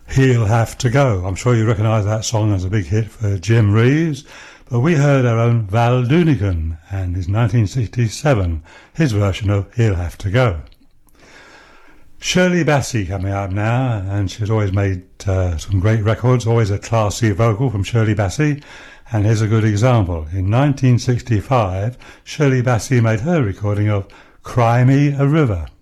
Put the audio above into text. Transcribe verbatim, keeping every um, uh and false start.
He'll Have to Go. I'm sure you recognise that song as a big hit for Jim Reeves, but we heard our own Val Doonican and his nineteen sixty-seven, his version of He'll Have to Go. Shirley Bassey coming up now, and she's always made uh, some great records, always a classy vocal from Shirley Bassey, and here's a good example. In nineteen sixty-five, Shirley Bassey made her recording of Cry Me a River.